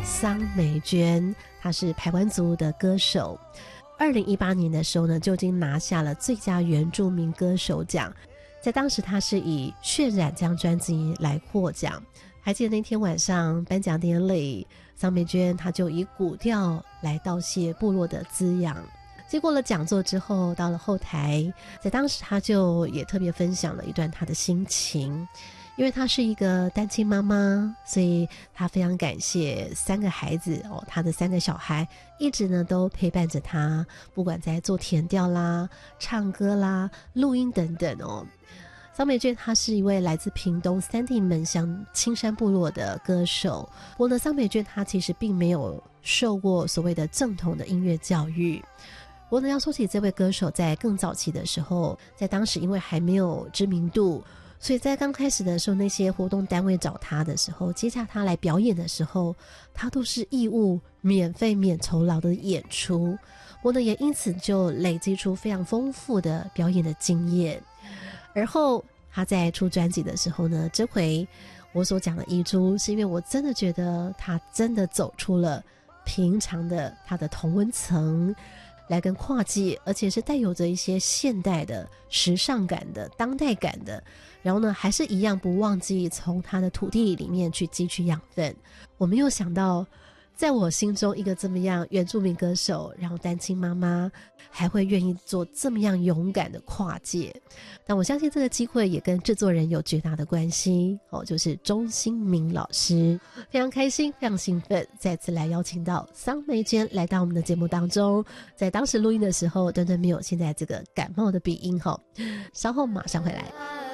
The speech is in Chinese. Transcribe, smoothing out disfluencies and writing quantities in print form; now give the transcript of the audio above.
桑梅娟，她是排湾族的歌手。2018年的时候呢，就已经拿下了最佳原住民歌手奖，在当时她是以渲染这张专辑来获奖。还记得那天晚上颁奖典礼，桑梅娟她就以古调来道谢部落的滋养。经过了讲座之后，到了后台，在当时她就也特别分享了一段她的心情。因为她是一个单亲妈妈，所以她非常感谢3个孩子她的3个小孩一直呢都陪伴着她，不管在做田调啦、唱歌啦、录音等等桑梅娟她是一位来自屏东三地门乡青山部落的歌手，不过呢，桑梅娟她其实并没有受过所谓的正统的音乐教育。不过呢，要说起这位歌手，在更早期的时候，在当时因为还没有知名度，所以在刚开始的时候，那些活动单位找他的时候，接洽他来表演的时候，他都是义务免费免酬劳的演出。我呢也因此就累积出非常丰富的表演的经验。而后他在出专辑的时候呢，这回我所讲的遗珠，是因为我真的觉得他真的走出了平常的他的同温层，来跟跨界，而且是带有着一些现代的时尚感的当代感的，然后呢还是一样不忘记从他的土地里面去汲取养分。我没有想到在我心中一个这么样原住民歌手，然后单亲妈妈，还会愿意做这么样勇敢的跨界。但我相信这个机会也跟制作人有绝大的关系就是钟兴民老师。非常开心，非常兴奋，再次来邀请到桑梅娟来到我们的节目当中。在当时录音的时候，端端没有现在这个感冒的鼻音稍后马上回来。